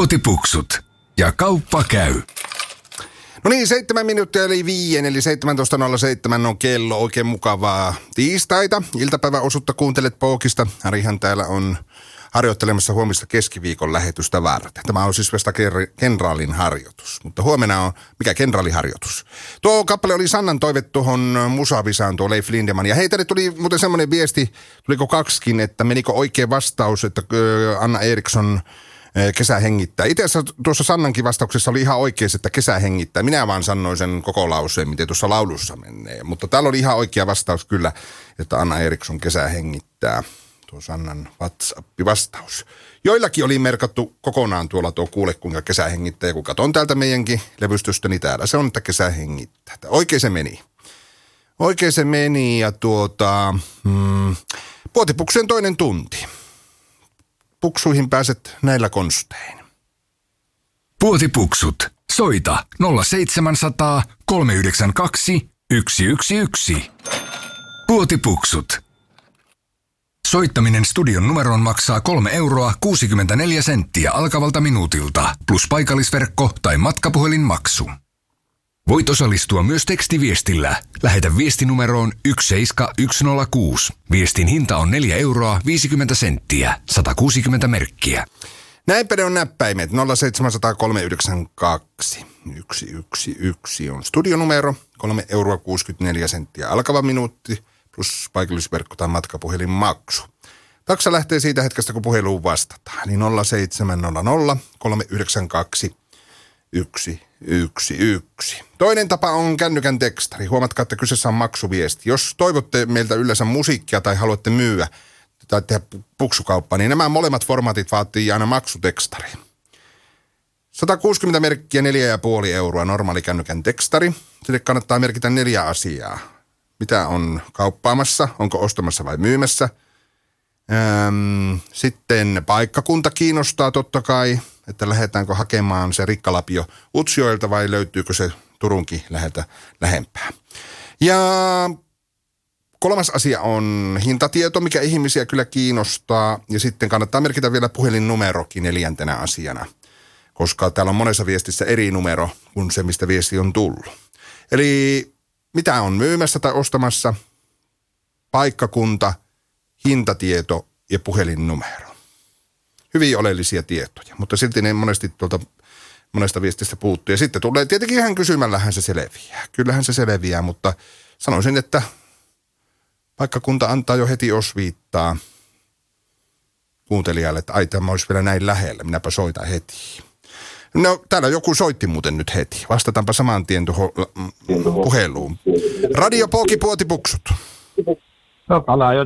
Puotipuksut ja kauppa käy. No niin, 7 minuuttia eli 5, eli 17.07 on kello. Oikein mukavaa tiistaita. Iltapäivän osuutta kuuntelet Pookista. Arihan täällä on harjoittelemassa huomista keskiviikon lähetystä varten. Tämä on siis vasta kenraalin harjoitus. Mutta huomenna on, mikä kenraaliharjoitus? Tuo kappale oli Sannan toive tuohon Musavisaan, tuo Leif Lindeman. Ja heitä tuli muuten semmoinen viesti, tuliko kaksikin, että menikö oikea vastaus, että Anna Eriksson kesä hengittää. Itse asiassa tuossa Sannankin vastauksessa oli ihan oikein, että kesä hengittää. Minä vaan sanoin sen koko lauseen, miten tuossa laulussa menee. Mutta täällä oli ihan oikea vastaus kyllä, että Anna Eriksson kesä hengittää. Tuo Sannan WhatsApp-vastaus. Joillakin oli merkattu kokonaan tuolla tuo kuule kuinka kesä hengittää. Ja kun katson täältä meidänkin levystystä, niin täällä se on, että kesä hengittää. Oikein se meni. Oikein se meni ja Puotipuksujen toinen tunti. Puksuihin pääset näillä konstein. Puotipuksut. Soita 0700 392 111. Puotipuksut. Soittaminen studion numeroon maksaa 3,64 € alkavalta minuutilta, plus paikallisverkko tai matkapuhelinmaksu. Voit osallistua myös tekstiviestillä. Lähetä viestinumeroon 17106. Viestin hinta on 4,50 €, 160 merkkiä. Näinpä ne on näppäimet. 0700 392 111 on studionumero. 3,64 € alkava minuutti plus paikallisverkko tai matkapuhelinmaksu. Taksa lähtee siitä hetkestä, kun puheluun vastataan. Eli 0700 392 111. Toinen tapa on kännykän tekstari. Huomatkaa, että kyseessä on maksuviesti. Jos toivotte meiltä yleensä musiikkia tai haluatte myyä tai tehdä puksukauppaa, niin nämä molemmat formaatit vaatii aina maksutekstari. 160 merkkiä 4,5 € normaali kännykän tekstari. Sille kannattaa merkitä 4 asiaa. Mitä on kauppaamassa, onko ostamassa vai myymässä. Sitten paikkakunta kiinnostaa totta kai, että lähdetäänkö hakemaan se rikkalapio Utsjoelta vai löytyykö se Turunkin lähempää. Ja 3. asia on hintatieto, mikä ihmisiä kyllä kiinnostaa. Ja sitten kannattaa merkitä vielä puhelinnumerokin 4. asiana, koska täällä on monessa viestissä eri numero kuin se, mistä viesti on tullut. Eli mitä on myymässä tai ostamassa, paikkakunta, hintatieto ja puhelinnumero. Hyvin oleellisia tietoja, mutta silti ne monesti tuolta monesta viestistä puuttuu. Ja sitten tulee tietenkin ihan kysymällähän se selviää. Kyllähän se selviää, mutta sanoisin, että paikkakunta antaa jo heti osviittaa kuuntelijalle, että ai tämä olisi vielä näin lähellä, minäpä soitan heti. No, täällä joku soitti muuten nyt heti. Vastataanpa saman tien tuohon puheluun. Radio Pooki Puotipuksut. No,